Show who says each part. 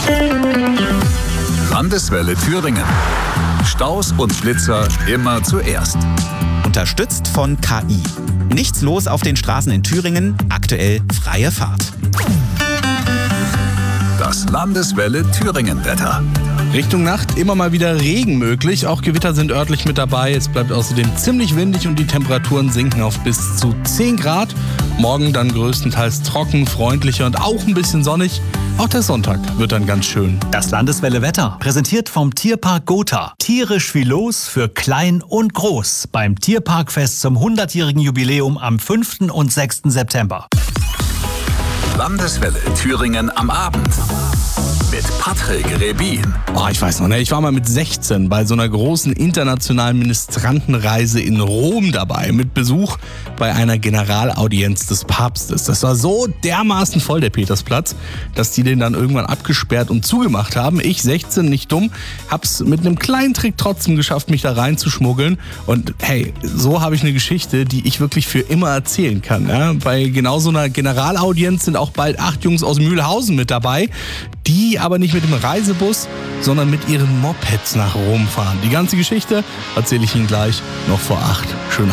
Speaker 1: Landeswelle Thüringen. Staus und Blitzer immer zuerst.
Speaker 2: Unterstützt von KI. Nichts los auf den Straßen in Thüringen, aktuell freie Fahrt.
Speaker 1: Das Landeswelle Thüringen-Wetter.
Speaker 3: Richtung Nacht immer mal wieder Regen möglich. Auch Gewitter sind örtlich mit dabei. Es bleibt außerdem ziemlich windig und die Temperaturen sinken auf bis zu 10 Grad. Morgen dann größtenteils trocken, freundlicher und auch ein bisschen sonnig. Auch der Sonntag wird dann ganz schön.
Speaker 4: Das Landeswelle Wetter, präsentiert vom Tierpark Gotha. Tierisch viel los für klein und groß beim Tierparkfest zum 100-jährigen Jubiläum am 5. und 6. September.
Speaker 1: Landeswelle Thüringen am Abend. Mit Patrick Rebin.
Speaker 3: Ich weiß noch, ich war mal mit 16 bei so einer großen internationalen Ministrantenreise in Rom dabei, mit Besuch bei einer Generalaudienz des Papstes. Das war so dermaßen voll, der Petersplatz, dass die den dann irgendwann abgesperrt und zugemacht haben. Ich, 16, nicht dumm, hab's mit einem kleinen Trick trotzdem geschafft, mich da reinzuschmuggeln. Und hey, so habe ich eine Geschichte, die ich wirklich für immer erzählen kann. Ja? Bei genau so einer Generalaudienz sind auch bald 8 Jungs aus Mühlhausen mit dabei, die aber nicht mit dem Reisebus, sondern mit ihren Mopeds nach Rom fahren. Die ganze Geschichte erzähle ich Ihnen gleich noch vor 8. Schönen